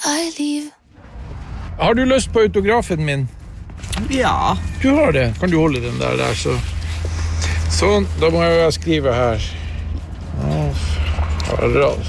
liv. Har du lyst på autografen min? Ja. Du har det. Kan du holde den der så? Sånn, da må jeg skrive her. Harald.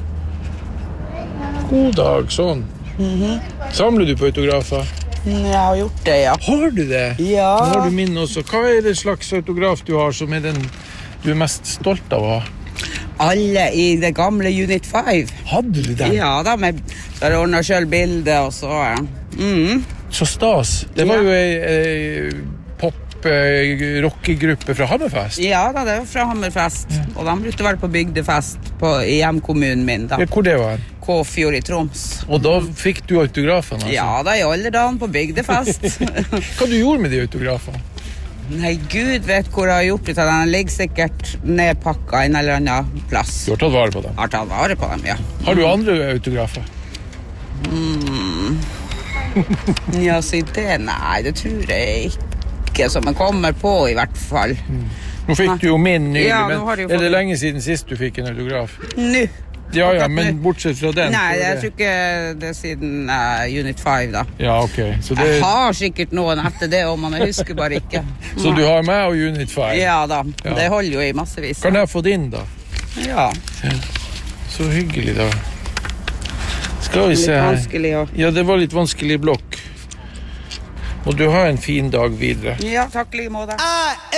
God dag, sånn. Samler du på autografer? Jeg har gjort det, ja. Har du det? Ja. Nå har du min også. Hva er det slags autograf du har som er den du er mest stolt av å ha? Alle i det gamle Unit 5. Hadde du den? Ja, da med der ordnet selv bildet og så. Så stas. Det var jo en pop-rockegruppe fra Hammerfest. Ja da, det var fra Hammerfest. Og de brukte å være på bygdefest i hjemkommunen min da. Ja, hvor det var? Kåfjord i Troms. Og da fikk du autografene, altså? Ja da, i Olderdalen på bygdefest. Hva du gjorde med de autografene? Nei, Gud vet hvor jeg har gjort det. Den ligger sikkert nedpakket en eller annen plass. Du har tatt vare på dem? Jeg har tatt vare på dem, ja. Har du andre autografer? Ja, si det. Nei, det tror jeg ikke som jeg kommer på i hvert fall. Nå fikk du jo min nylig, Ja, men nå har jeg jo er det fått- lenge siden sist du fikk en autograf? Nå. Ja, Akkurat men nå. bortsett fra den. Nei, så er jeg det- tror ikke det er siden Unit 5 da. Ja, ok. Så, det... Jeg har sikkert noen etter det, om man husker bare ikke. så du har meg og Unit 5? Ja da, Ja. det holder jo i massevis. Kan jeg få din da? Ja, Så hyggelig da. Skal vi litt se her. vanskelig å... Ja, det var litt vanskelig blokk. Og du har en fin dag videre. Ja, takk lige måte.